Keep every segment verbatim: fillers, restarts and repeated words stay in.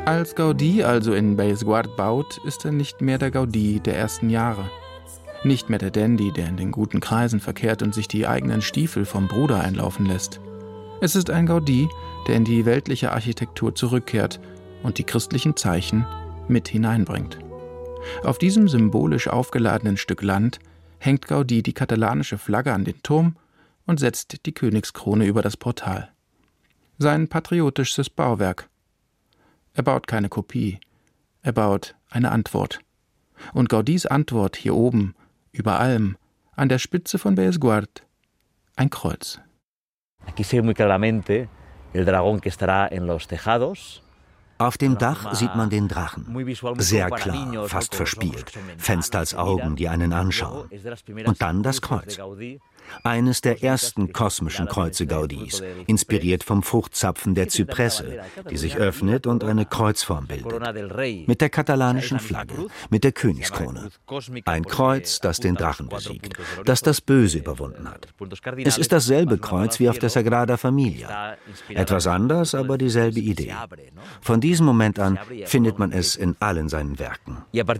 Als Gaudí also in Bellesguard baut, ist er nicht mehr der Gaudí der ersten Jahre. Nicht mehr der Dandy, der in den guten Kreisen verkehrt und sich die eigenen Stiefel vom Bruder einlaufen lässt. Es ist ein Gaudí, der in die weltliche Architektur zurückkehrt und die christlichen Zeichen mit hineinbringt. Auf diesem symbolisch aufgeladenen Stück Land hängt Gaudí die katalanische Flagge an den Turm und setzt die Königskrone über das Portal. Sein patriotisches Bauwerk. Er baut keine Kopie, er baut eine Antwort. Und Gaudís Antwort hier oben, über allem, an der Spitze von Bellesguard, ein Kreuz. Aquí se ve muy claramente el dragón que estará en los tejados. Auf dem Dach sieht man den Drachen. Sehr klar, fast verspielt. Fenster als Augen, die einen anschauen. Und dann das Kreuz. Eines der ersten kosmischen Kreuze Gaudís, inspiriert vom Fruchtzapfen der Zypresse, die sich öffnet und eine Kreuzform bildet. Mit der katalanischen Flagge, mit der Königskrone. Ein Kreuz, das den Drachen besiegt, das das Böse überwunden hat. Es ist dasselbe Kreuz wie auf der Sagrada Familia. Etwas anders, aber dieselbe Idee. Von diesem Moment an findet man es in allen seinen Werken.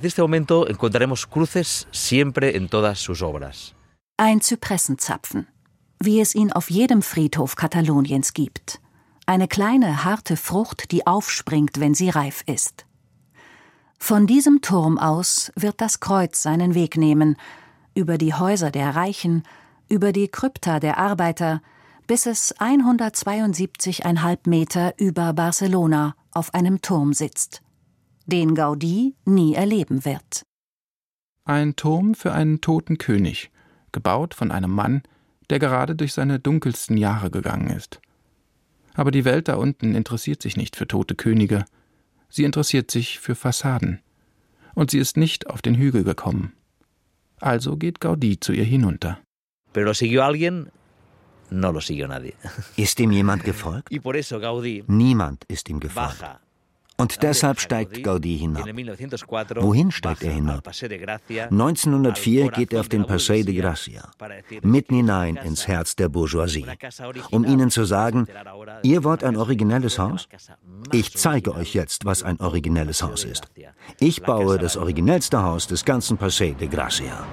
Ein Zypressenzapfen, wie es ihn auf jedem Friedhof Kataloniens gibt. Eine kleine, harte Frucht, die aufspringt, wenn sie reif ist. Von diesem Turm aus wird das Kreuz seinen Weg nehmen, über die Häuser der Reichen, über die Krypta der Arbeiter, bis es hundertzweiundsiebzig Komma fünf Meter über Barcelona auf einem Turm sitzt, den Gaudí nie erleben wird. Ein Turm für einen toten König, gebaut von einem Mann, der gerade durch seine dunkelsten Jahre gegangen ist. Aber die Welt da unten interessiert sich nicht für tote Könige, sie interessiert sich für Fassaden. Und sie ist nicht auf den Hügel gekommen. Also geht Gaudí zu ihr hinunter. Pero lo siguió alguien, no lo siguió nadie. Ist ihm jemand gefolgt? Niemand ist ihm gefolgt. Und deshalb steigt Gaudí hinab. Wohin steigt er hinab? neunzehnhundertvier geht er auf den Passeig de Gracia, mitten hinein ins Herz der Bourgeoisie, um ihnen zu sagen, ihr wollt ein originelles Haus? Ich zeige euch jetzt, was ein originelles Haus ist. Ich baue das originellste Haus des ganzen Passeig de Gracia.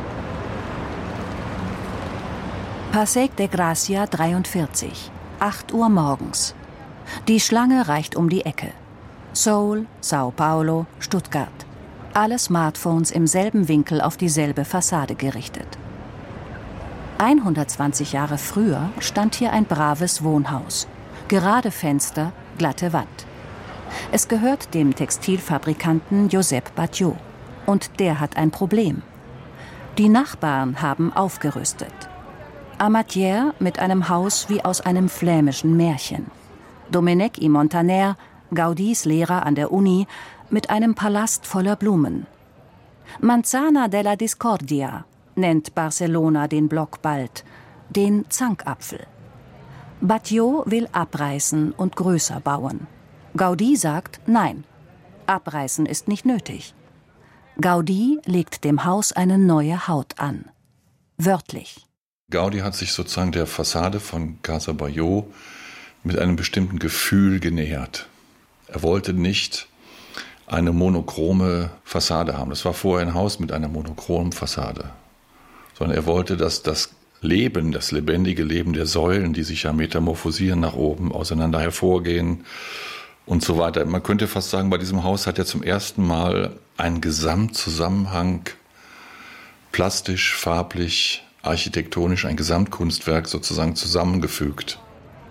Passeig de Gracia dreiundvierzig, acht Uhr morgens. Die Schlange reicht um die Ecke. Seoul, Sao Paulo, Stuttgart. Alle Smartphones im selben Winkel auf dieselbe Fassade gerichtet. hundertzwanzig Jahre früher stand hier ein braves Wohnhaus. Gerade Fenster, glatte Wand. Es gehört dem Textilfabrikanten Josep Batlló. Und der hat ein Problem. Die Nachbarn haben aufgerüstet. Amatière mit einem Haus wie aus einem flämischen Märchen. Domènech i Montaner, Gaudís Lehrer an der Uni, mit einem Palast voller Blumen. Manzana della Discordia nennt Barcelona den Block bald, den Zankapfel. Batlló will abreißen und größer bauen. Gaudí sagt nein, abreißen ist nicht nötig. Gaudí legt dem Haus eine neue Haut an. Wörtlich. Gaudí hat sich sozusagen der Fassade von Casa Batlló mit einem bestimmten Gefühl genähert. Er wollte nicht eine monochrome Fassade haben. Das war vorher ein Haus mit einer monochromen Fassade. Sondern er wollte, dass das Leben, das lebendige Leben der Säulen, die sich ja metamorphosieren nach oben, auseinander hervorgehen und so weiter. Man könnte fast sagen, bei diesem Haus hat er zum ersten Mal einen Gesamtzusammenhang, plastisch, farblich, architektonisch, ein Gesamtkunstwerk sozusagen zusammengefügt.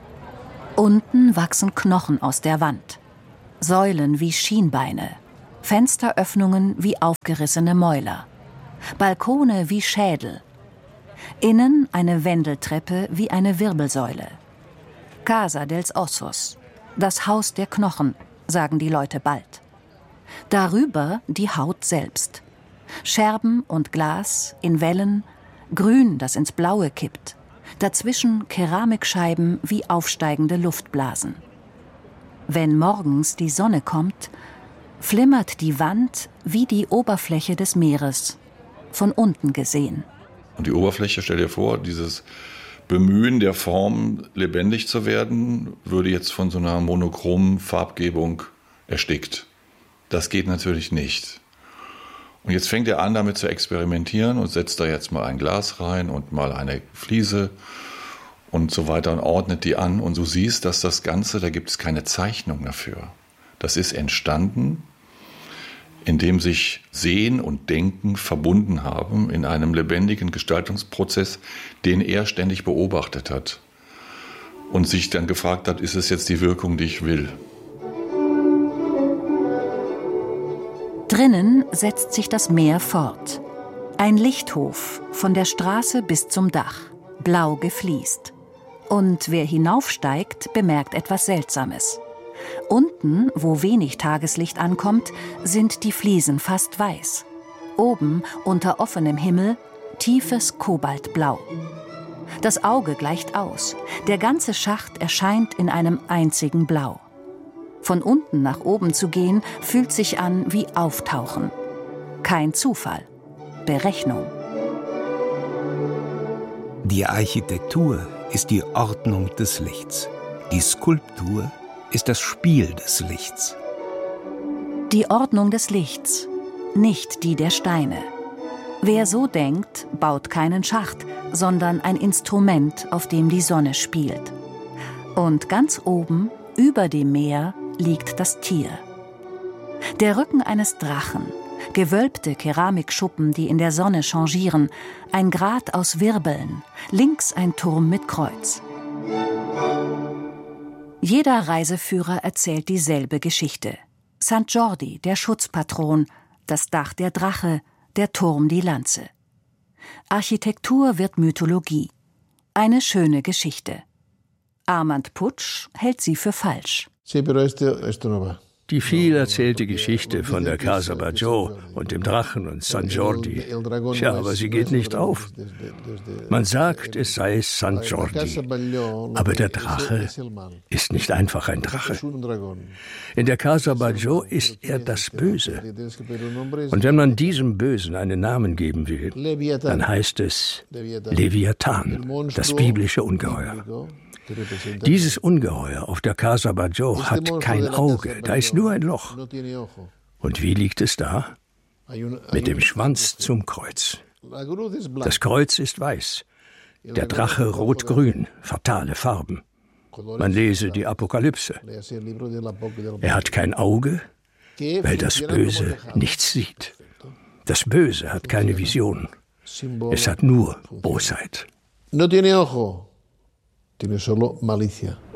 Unten wachsen Knochen aus der Wand. Säulen wie Schienbeine, Fensteröffnungen wie aufgerissene Mäuler, Balkone wie Schädel, innen eine Wendeltreppe wie eine Wirbelsäule. Casa dels Ossos, das Haus der Knochen, sagen die Leute bald. Darüber die Haut selbst. Scherben und Glas in Wellen, Grün, das ins Blaue kippt. Dazwischen Keramikscheiben wie aufsteigende Luftblasen. Wenn morgens die Sonne kommt, flimmert die Wand wie die Oberfläche des Meeres, von unten gesehen. Und die Oberfläche, stell dir vor, dieses Bemühen der Form, lebendig zu werden, würde jetzt von so einer monochromen Farbgebung erstickt. Das geht natürlich nicht. Und jetzt fängt er an, damit zu experimentieren und setzt da jetzt mal ein Glas rein und mal eine Fliese und so weiter und ordnet die an. Und du siehst, dass das Ganze, da gibt es keine Zeichnung dafür. Das ist entstanden, indem sich Sehen und Denken verbunden haben in einem lebendigen Gestaltungsprozess, den er ständig beobachtet hat und sich dann gefragt hat, ist es jetzt die Wirkung, die ich will? Drinnen setzt sich das Meer fort. Ein Lichthof von der Straße bis zum Dach, blau gefliest. Und wer hinaufsteigt, bemerkt etwas Seltsames. Unten, wo wenig Tageslicht ankommt, sind die Fliesen fast weiß. Oben, unter offenem Himmel, tiefes Kobaltblau. Das Auge gleicht aus. Der ganze Schacht erscheint in einem einzigen Blau. Von unten nach oben zu gehen, fühlt sich an wie Auftauchen. Kein Zufall, Berechnung. Die Architektur ist die Ordnung des Lichts. Die Skulptur ist das Spiel des Lichts. Die Ordnung des Lichts, nicht die der Steine. Wer so denkt, baut keinen Schacht, sondern ein Instrument, auf dem die Sonne spielt. Und ganz oben, über dem Meer, liegt das Tier. Der Rücken eines Drachen, gewölbte Keramikschuppen, die in der Sonne changieren, ein Grat aus Wirbeln, links ein Turm mit Kreuz. Jeder Reiseführer erzählt dieselbe Geschichte. Sankt Jordi, der Schutzpatron, das Dach der Drache, der Turm die Lanze. Architektur wird Mythologie. Eine schöne Geschichte. Armand Putsch hält sie für falsch. Die viel erzählte Geschichte von der Casa Batlló und dem Drachen und San Jordi. Tja, aber sie geht nicht auf. Man sagt, es sei San Jordi, aber der Drache ist nicht einfach ein Drache. In der Casa Batlló ist er das Böse. Und wenn man diesem Bösen einen Namen geben will, dann heißt es Leviathan, das biblische Ungeheuer. Dieses Ungeheuer auf der Casa Batlló hat kein Auge, da ist nur ein Loch. Und wie liegt es da? Mit dem Schwanz zum Kreuz. Das Kreuz ist weiß, der Drache rot-grün, fatale Farben. Man lese die Apokalypse. Er hat kein Auge, weil das Böse nichts sieht. Das Böse hat keine Vision. Es hat nur Bosheit. No tiene ojo. Tiene solo malicia.